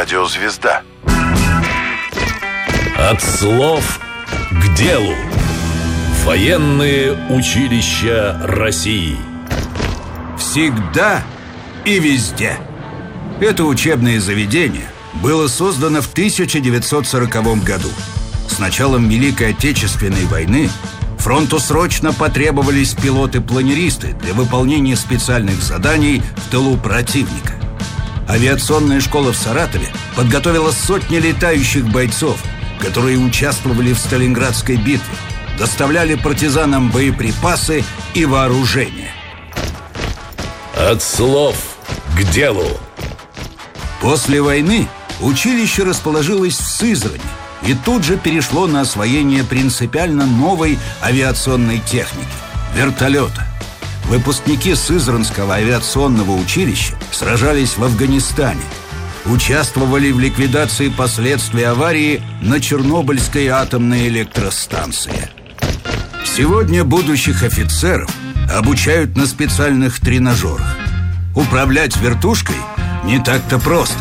Радиозвезда. От слов к делу. Военные училища России. Всегда и везде. Это учебное заведение было создано в 1940 году. С началом Великой Отечественной войны фронту срочно потребовались пилоты-планеристы для выполнения специальных заданий в тылу противника. Авиационная школа в Саратове подготовила сотни летающих бойцов, которые участвовали в Сталинградской битве, доставляли партизанам боеприпасы и вооружение. От слов к делу. После войны училище расположилось в Сызрани и тут же перешло на освоение принципиально новой авиационной техники – вертолета. Выпускники Сызранского авиационного училища сражались в Афганистане, участвовали в ликвидации последствий аварии на Чернобыльской атомной электростанции. Сегодня будущих офицеров обучают на специальных тренажерах. Управлять вертушкой не так-то просто.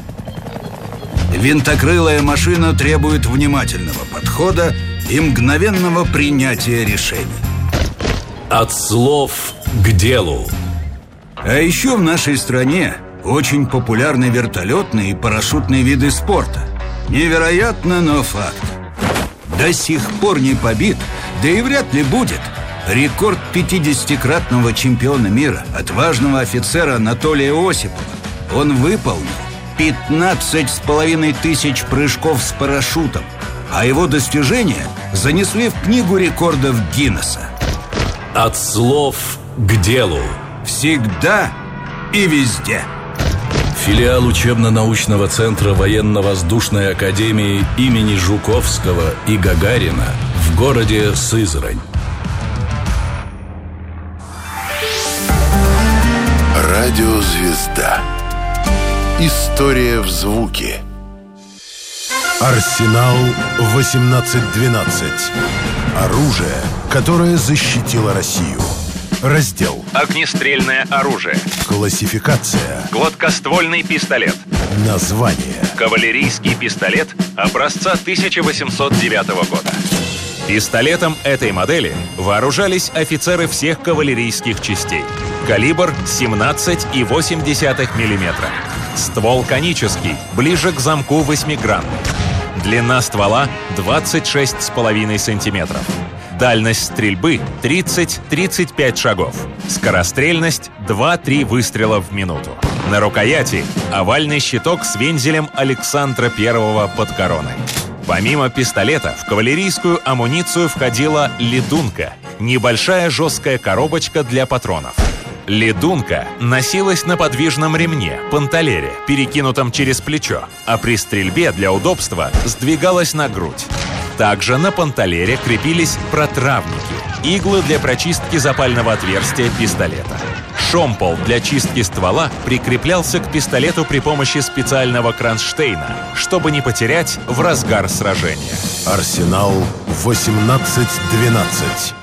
Винтокрылая машина требует внимательного подхода и мгновенного принятия решений. От слов к делу. А еще в нашей стране очень популярны вертолетные и парашютные виды спорта. Невероятно, но факт. До сих пор не побит, да и вряд ли будет, рекорд 50-кратного чемпиона мира, отважного офицера Анатолия Осипова. Он выполнил 15,5 тысяч прыжков с парашютом, а его достижения занесли в книгу рекордов Гиннесса. От слов к делу. Всегда и везде. Филиал учебно-научного центра Военно-воздушной академии имени Жуковского и Гагарина в городе Сызрань. Радиозвезда. История в звуке. Арсенал 1812. Оружие, которое защитило Россию. Раздел: огнестрельное оружие. Классификация: гладкоствольный пистолет. Название: кавалерийский пистолет образца 1809 года. Пистолетом этой модели вооружались офицеры всех кавалерийских частей. Калибр 17,8 мм. Ствол конический, ближе к замку 8-гранный. Длина ствола 26,5 см. Дальность стрельбы 30-35 шагов. Скорострельность 2-3 выстрела в минуту. На рукояти овальный щиток с вензелем Александра I под короной. Помимо пистолета в кавалерийскую амуницию входила ледунка – небольшая жесткая коробочка для патронов. Ледунка носилась на подвижном ремне, панталере, перекинутом через плечо, а при стрельбе для удобства сдвигалась на грудь. Также на панталере крепились протравники – иглы для прочистки запального отверстия пистолета. Шомпол для чистки ствола прикреплялся к пистолету при помощи специального кронштейна, чтобы не потерять в разгар сражения. Арсенал 1812.